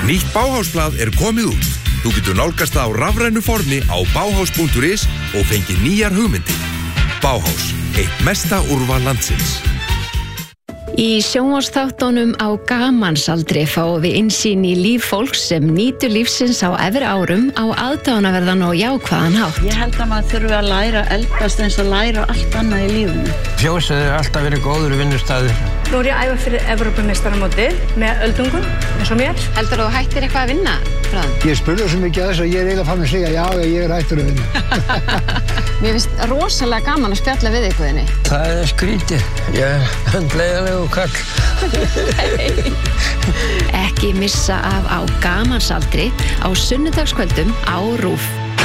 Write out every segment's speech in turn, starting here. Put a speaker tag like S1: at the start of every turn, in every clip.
S1: Nýtt Bauhausblað komið út. Þú getur nálgast það á rafrænu formi á bauhaus.is og fengið nýjar hugmyndir. Bauhaus, eitt mesta úrval landsins.
S2: Í sjónvarpsþáttunum á gamansaldri fáum við innsýn í líf fólks sem nýtur lífsins á efri árum á aðdáunarverðan og jákvæðan hátt.
S3: Ég held að maður þurfi að læra eldast eins og læra allt annað í lífinu.
S4: Fjósið alltaf verið góður vinnustaður.
S5: Nú ég að æfa fyrir Evrópumeistaramótið með öldungum eins og mér.
S2: Heldur þú hættir eitthvað að vinna, bráðum?
S6: Ég spurði svo mikið að þess að ég eiginlega fann að segja já, ég hættur að vinna.
S2: Mér finnst rosalega gaman að spjalla við ykkurðinni.
S4: Það skrítið. Ég hundleiðalegu kall.
S2: Ekki missa af á gamansaldri á sunnudagskvöldum á RÚV.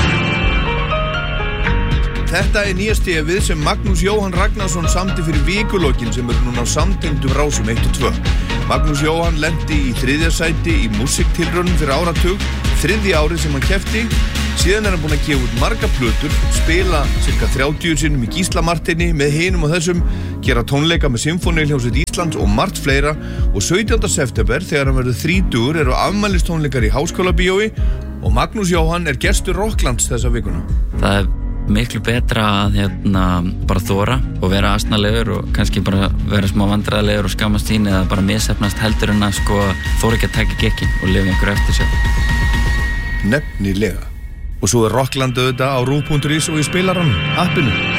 S7: Þetta nýja stefið sem Magnús Jóhann Ragnarsson samdi fyrir vikulokkin sem núna á samtengdum rásum 1 og 2. Magnús Jóhann lenti í 3. sæti í músiktilraunum fyrir áratug, 3. árið sem hann keppti. Síðan hann búinn að gefa út marga plötur, spila cirka 30 sinnum í Gíslamartinni með hinum og þessum, gera tónleika með Sinfóníuhljómsveit Íslands og margt fleira. Og 17. september, þegar hann verður 30, eru afmælistónleikar í Háskólabíói og Magnús Jóhann gestur Rocklands þessa vikuna.
S8: Það miklu betra að bara þora og vera asnalegur og kannski bara vera smá vandræðalegur og skammast sín eða bara misheppnast heldur en að þora ekki að taka gekkin og lifa einhverju eftir sér.
S7: Nefnilega. Og svo Rockland auðvitað á RÚV.is og í spilaranum, appinu.